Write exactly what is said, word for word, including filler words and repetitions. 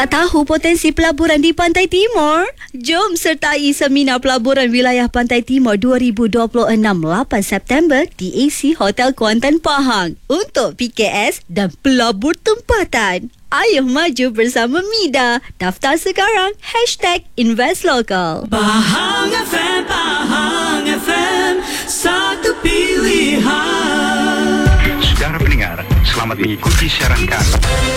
Nak tahu potensi pelaburan di Pantai Timur? Jom sertai Seminar Pelaburan Wilayah Pantai Timur dua ribu dua puluh enam lapan September di A C Hotel Kuantan Pahang untuk P K S dan pelabur tempatan. Ayo maju bersama Mida. Daftar sekarang. Hashtag InvestLocal. Pahang F M, Pahang F M, satu pilihan. Saudara pendengar, selamat mengikuti siaran kami.